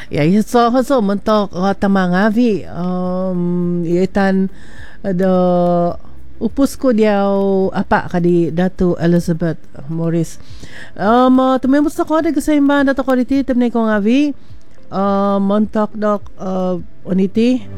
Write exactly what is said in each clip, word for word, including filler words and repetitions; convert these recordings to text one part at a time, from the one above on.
Ya, so so mentok uh, tamangavi um itan ada upus ko dia apa kadi Datu Elizabeth Morris. Um uh, tumembos ko ada kasaimba dato ko diti temne ko ngavi uh, mentok dok uh, oniti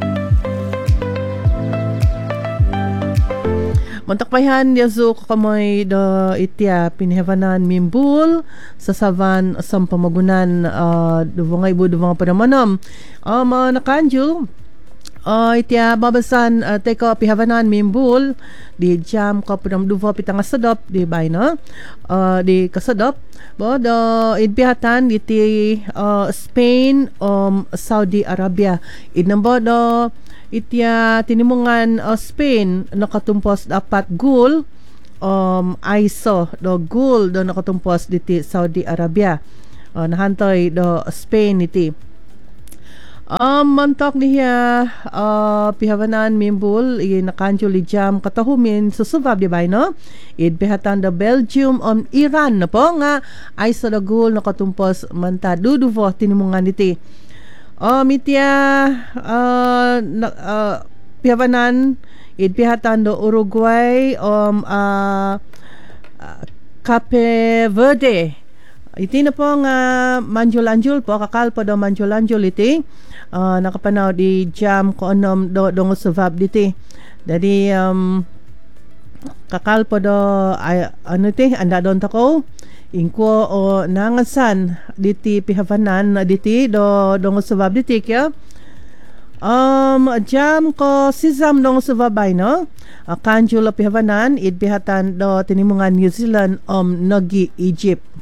Montak payhan dia zo kamoy do itia pinhevanan mimbul sa savan sam pamagunan uh, duvangay bu duvang padamanam um uh, nakanju uh, itia babasan uh, teka pihevanan mimbul di jam ka padam duva pitang sedap di bayna uh, di kasedap bo do idbihatan iti uh, Spain um Saudi Arabia inambo do itya tinimungan uh, Spain nakatumpos dapat gul um I S O do gul do nakatumpos diti Saudi Arabia uh, nahantoy do Spain iti um mantok niya uh, pihawanan mimbul i nakanjo li jam katahumin susubab di bay no idbihatan do Belgium on Iran na po nga I S O do gul nakatumpos manta duduvo tinimungan iti Um, itya uh, na, uh, pihawanan idpihatan do Uruguay um, uh, uh, Cape Verde iti na po nga manjul-anjul po kakal po do manjul-anjul iti uh, nakapanaw di jam ko anom do do ngusuvab diti dari um, kakal po do ay, ano iti anda don tako ingko o nangasan diti pihawanan diti do dong subab diti kya um jam ko sisam dong subabay no kanjula pihawanan idbihatan do tinimungan New Zealand um nagi Egypt